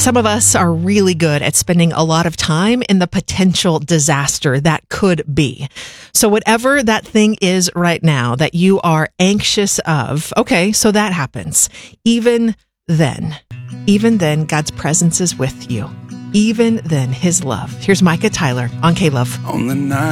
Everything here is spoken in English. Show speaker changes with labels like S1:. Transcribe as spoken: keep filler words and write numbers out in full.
S1: Some of us are really good at spending a lot of time in the potential disaster that could be. So whatever that thing is right now that you are anxious of, okay, so that happens. Even then, even then, God's presence is with you. Even then, his love. Here's Micah Tyler on K-Love.
S2: On the night